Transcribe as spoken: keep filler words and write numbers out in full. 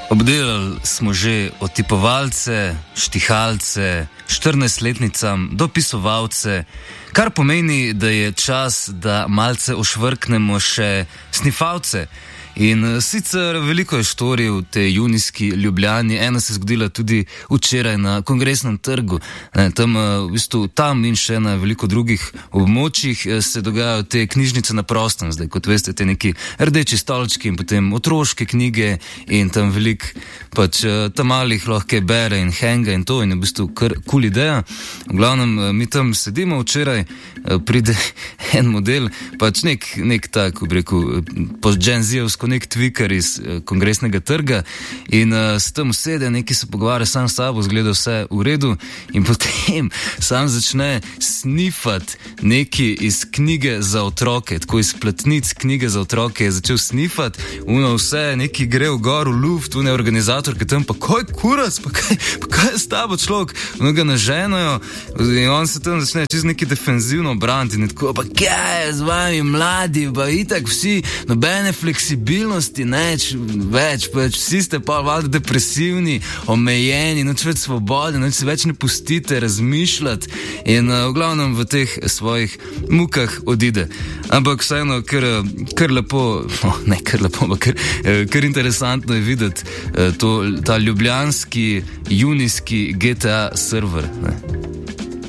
Obdelali smo že otipovalce, štihalce, štirinajstletnicam, dopisovalce, kar pomeni, da je čas, da malce ošvrknemo še snifalce. In sicer veliko je štorij v tej junijski Ljubljani, ena se je zgodila tudi včeraj na Kongresnem trgu. Tam, v bistvu, tam in še na veliko drugih območjih se dogajajo te knjižnice na prostem. Zdaj, kot veste, te neki rdeči stolčki in potem otroške knjige in tam veliko pač tam malih lahko bere in henga in to in je v bistvu kar kul ideja. V glavnem, mi tam sedimo včeraj, pride en model, pač nek, nek tak, bi rekel, post-gen-zijevsko nek twiker iz uh, Kongresnega trga in uh, s tem usede, neki se pogovarja sam s sabo, zgleda vse v redu in potem sam začne snifati neki iz knjige za otroke, tako iz platnic knjige za otroke je začel snifati, uno vse, neki gre v gor, v luft, uno je organizator, ki tam pa kaj kurac, pa kaj, pa kaj je s tabo človek, uno ga naženajo in on se tam začne čez neki defenzivno braniti in tako, pa kaj je z vami mladi, pa itak vsi, nobene fleksibilnosti, neč več, pač vsi ste pa valjda depresivni, omejeni, noč več svobode, noč se več ne pustite razmišljati in uh, v glavnem v teh svojih mukah odide. Ampak vseeno, kar, kar lepo, oh, ne kar lepo, ampak kar, kar interesantno je videti uh, to, ta ljubljanski, junijski G T A server, ne.